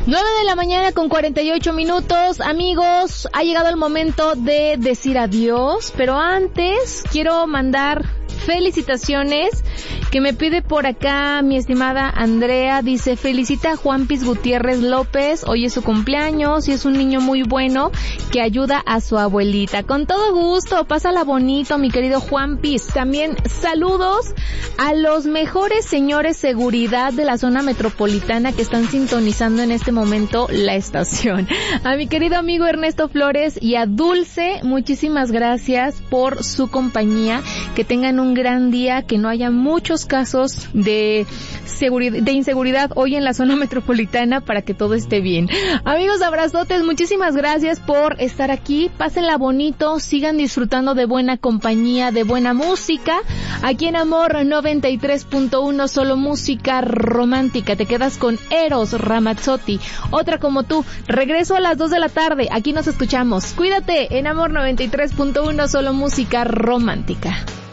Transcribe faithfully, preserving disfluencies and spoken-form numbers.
nueve de la mañana con cuarenta y ocho minutos. Amigos, ha llegado el momento de decir adiós, pero antes quiero mandar felicitaciones que me pide por acá mi estimada Andrea. Dice, felicita a Juan Piz Gutiérrez López, hoy es su cumpleaños y es un niño muy bueno que ayuda a su abuelita. Con todo gusto, pásala bonito, mi querido Juan Piz. También saludos a los mejores señores seguridad de la zona metropolitana que están sintonizando en este momento la estación. A mi querido amigo Ernesto Flores y a Dulce, muchísimas gracias por su compañía. Que tengan un gran día, que no haya muchos casos de seguridad, de inseguridad hoy en la zona metropolitana para que todo esté bien. Amigos, abrazotes, muchísimas gracias por estar aquí. Pásenla bonito, sigan disfrutando de buena compañía, de buena música. Aquí en Amor noventa y tres punto uno, solo música romántica. Te quedas con Eros Ramazzotti, otra como tú. Regreso a las dos de la tarde, aquí nos escuchamos. Cuídate en Amor noventa y tres punto uno, solo música romántica.